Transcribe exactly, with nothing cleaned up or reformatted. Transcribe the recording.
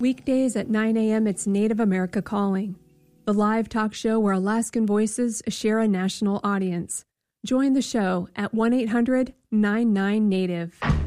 Weekdays at nine a.m. it's Native America Calling, the live talk show where Alaskan voices share a national audience. Join the show at one eight hundred nine nine native.